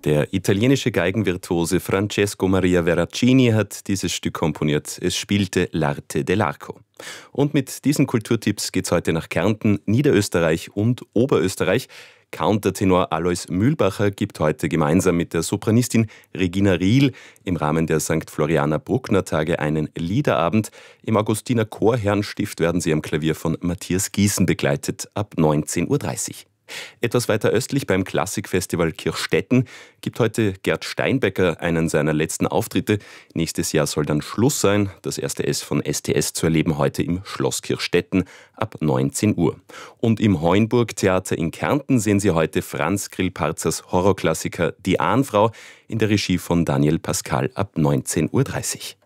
Der italienische Geigenvirtuose Francesco Maria Veracini hat dieses Stück komponiert. Es spielte L'arte dell'arco. Und mit diesen Kulturtipps geht's heute nach Kärnten, Niederösterreich und Oberösterreich. Countertenor Alois Mühlbacher gibt heute gemeinsam mit der Sopranistin Regina Riehl im Rahmen der St. Florianer Bruckner Tage einen Liederabend. Im Augustiner Chorherrenstift werden sie am Klavier von Matthias Gießen begleitet ab 19:30 Uhr. Etwas weiter östlich beim Klassikfestival Kirchstetten gibt heute Gerd Steinbecker einen seiner letzten Auftritte. Nächstes Jahr soll dann Schluss sein. Das erste S von STS zu erleben heute im Schloss Kirchstetten ab 19 Uhr. Und im Heunburg-Theater in Kärnten sehen Sie heute Franz Grillparzers Horrorklassiker Die Ahnfrau in der Regie von Daniel Pascal ab 19:30 Uhr.